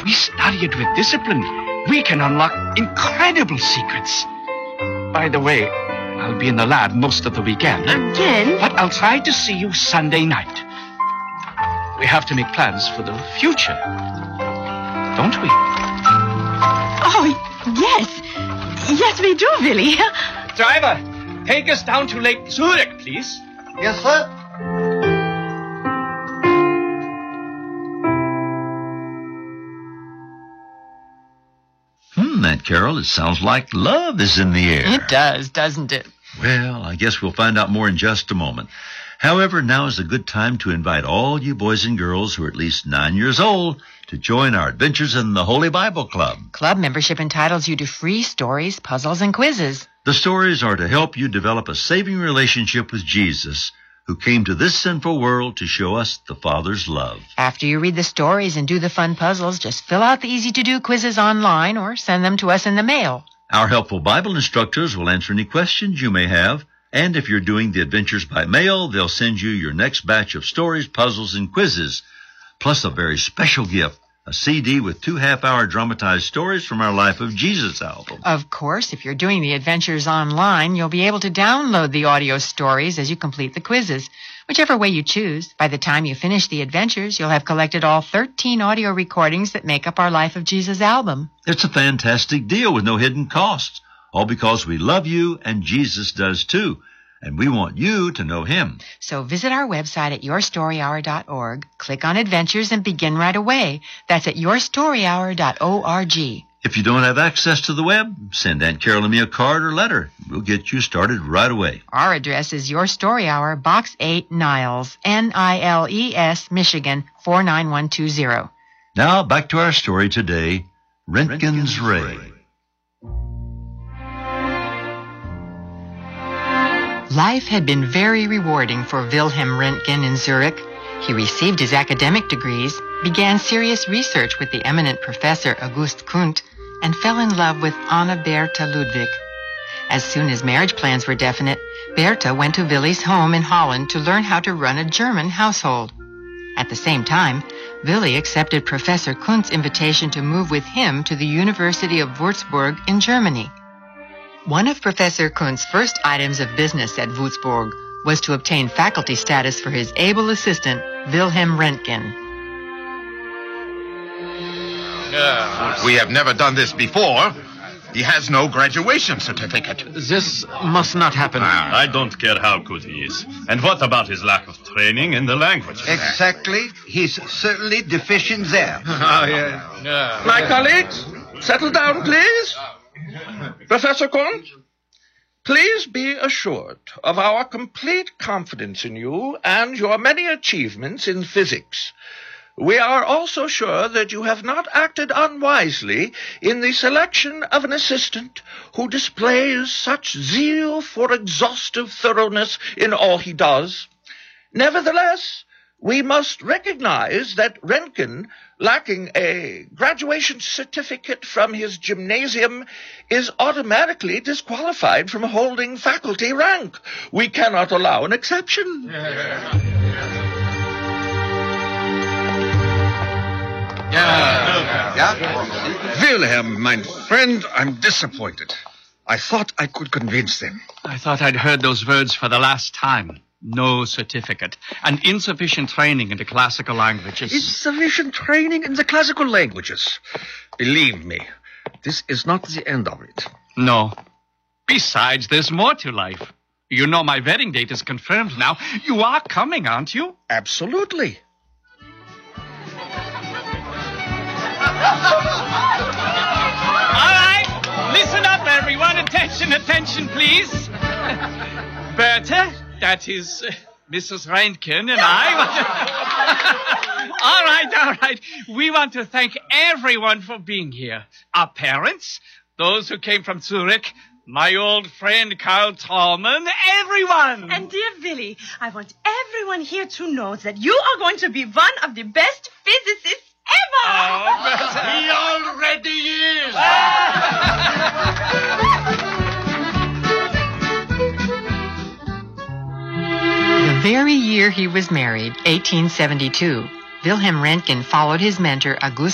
If we study it with discipline, we can unlock incredible secrets. By the way, I'll be in the lab most of the weekend. Again? But I'll try to see you Sunday night. We have to make plans for the future, don't we? Oh, yes. Yes, we do, Billy. Driver, take us down to Lake Zurich, please. Yes, sir. Aunt Carol, it sounds like love is in the air. It does, doesn't it? Well, I guess we'll find out more in just a moment. However, now is a good time to invite all you boys and girls who are at least 9 years old to join our Adventures in the Holy Bible Club. Club membership entitles you to free stories, puzzles, and quizzes. The stories are to help you develop a saving relationship with Jesus, who came to this sinful world to show us the Father's love. After you read the stories and do the fun puzzles, just fill out the easy-to-do quizzes online or send them to us in the mail. Our helpful Bible instructors will answer any questions you may have, and if you're doing the adventures by mail, they'll send you your next batch of stories, puzzles, and quizzes, plus a very special gift, a CD with 2 half-hour dramatized stories from our Life of Jesus album. Of course, if you're doing the adventures online, you'll be able to download the audio stories as you complete the quizzes. Whichever way you choose, by the time you finish the adventures, you'll have collected all 13 audio recordings that make up our Life of Jesus album. It's a fantastic deal with no hidden costs, all because we love you and Jesus does too. And we want you to know him. So visit our website at yourstoryhour.org, click on Adventures, and begin right away. That's at yourstoryhour.org. If you don't have access to the web, send Aunt Carol and me a card or letter. We'll get you started right away. Our address is Your Story Hour, Box 8, Niles, Niles, Michigan, 49120. Now, back to our story today, Röntgen's Ray. Life had been very rewarding for Wilhelm Röntgen in Zurich. He received his academic degrees, began serious research with the eminent professor August Kundt, and fell in love with Anna Bertha Ludwig. As soon as marriage plans were definite, Bertha went to Willy's home in Holland to learn how to run a German household. At the same time, Willy accepted Professor Kundt's invitation to move with him to the University of Würzburg in Germany. One of Professor Kundt's first items of business at Würzburg was to obtain faculty status for his able assistant, Wilhelm Röntgen. We have never done this before. He has no graduation certificate. This must not happen. I don't care how good he is. And what about his lack of training in the language? Exactly. He's certainly deficient there. My colleagues, settle down, please. Professor Kundt, please be assured of our complete confidence in you and your many achievements in physics. We are also sure that you have not acted unwisely in the selection of an assistant who displays such zeal for exhaustive thoroughness in all he does. Nevertheless, we must recognize that Röntgen, lacking a graduation certificate from his gymnasium, is automatically disqualified from holding faculty rank. We cannot allow an exception. Wilhelm, my friend, I'm disappointed. I thought I could convince them. I thought I'd heard those words for the last time. No certificate, and insufficient training in the classical languages. Insufficient training in the classical languages. Believe me, this is not the end of it. No. Besides, there's more to life. You know my wedding date is confirmed now. You are coming, aren't you? Absolutely. All right, listen up, everyone. Attention, attention, please. Bertha, that is Mrs. Röntgen, and I. All right. We want to thank everyone for being here. Our parents, those who came from Zurich, my old friend Karl Thalmann, everyone. And dear Willy, I want everyone here to know that you are going to be one of the best physicists ever. Oh, Bertha. He already is. The very year he was married, 1872, Wilhelm Röntgen followed his mentor August